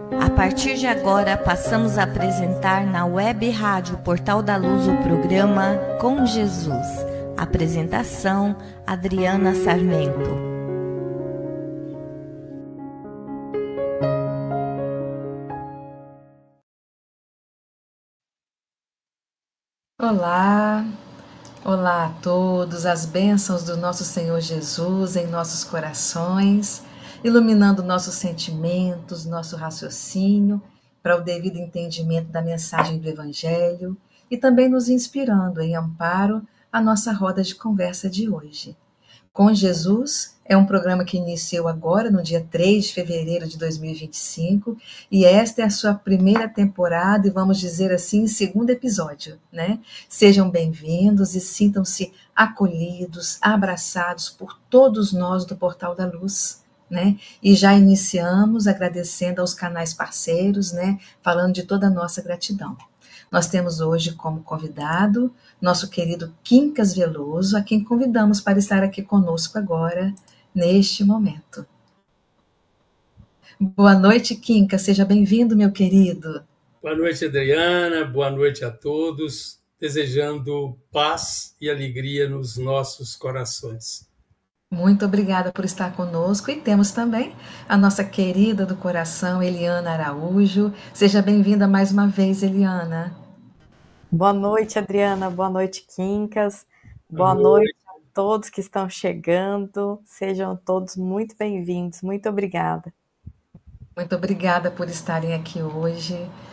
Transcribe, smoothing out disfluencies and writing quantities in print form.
A partir de agora, passamos a apresentar na Web Rádio Portal da Luz o programa Com Jesus. Apresentação: Adriana Sarmento. Olá, olá a todos, as bênçãos do nosso Senhor Jesus em nossos corações, iluminando nossos sentimentos, nosso raciocínio para o devido entendimento da mensagem do Evangelho e também nos inspirando em amparo à nossa roda de conversa de hoje. Com Jesus é um programa que iniciou agora, no dia 3 de fevereiro de 2025, e esta é a sua primeira temporada, e vamos dizer assim, segundo episódio, né? Sejam bem-vindos e sintam-se acolhidos, abraçados por todos nós do Portal da Luz, né? E já iniciamos agradecendo aos canais parceiros, né? Falando de toda a nossa gratidão. Nós temos hoje como convidado nosso querido Quincas Veloso, a quem convidamos para estar aqui conosco agora, neste momento. Boa noite, Quincas, seja bem-vindo, meu querido. Boa noite, Adriana, boa noite a todos, desejando paz e alegria nos nossos corações. Muito obrigada por estar conosco e temos também a nossa querida do coração, Eliana Araújo. Seja bem-vinda mais uma vez, Eliana. Boa noite, Adriana. Boa noite, Quincas. Boa Boa noite noite. a todos que estão chegando. Sejam todos muito bem-vindos. Muito obrigada. Muito obrigada por estarem aqui hoje.